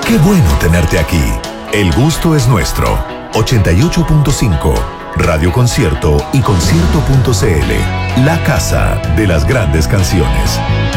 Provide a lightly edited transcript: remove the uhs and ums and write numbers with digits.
Qué bueno tenerte aquí. El gusto es nuestro. 88.5, Radio Concierto y concierto.cl. La casa de las grandes canciones.